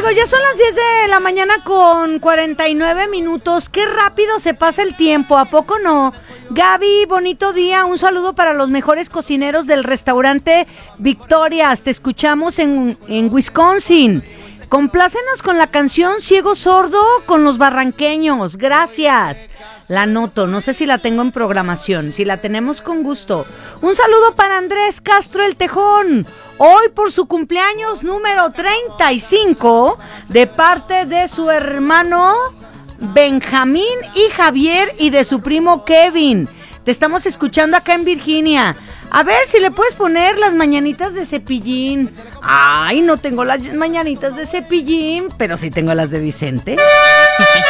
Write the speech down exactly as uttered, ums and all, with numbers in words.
amigos, ya son las diez de la mañana con cuarenta y nueve minutos. Qué rápido se pasa el tiempo, ¿a poco no? Gaby, bonito día. Un saludo para los mejores cocineros del restaurante Victorias. Te escuchamos en, en Wisconsin. Complácenos con la canción Ciego Sordo con los barranqueños. Gracias. La anoto, no sé si la tengo en programación. Si la tenemos, con gusto. Un saludo para Andrés Castro El Tejón. Hoy por su cumpleaños número treinta y cinco, de parte de su hermano Benjamín y Javier y de su primo Kevin. Te estamos escuchando acá en Virginia. A ver si le puedes poner las mañanitas de Cepillín. Ay, no tengo las mañanitas de Cepillín, pero sí tengo las de Vicente.